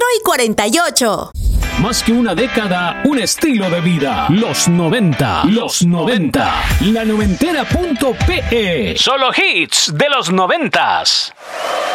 4:48. Más que una década, un estilo de vida. Los 90. Los 90. La noventera.pe. Solo hits de los 90s.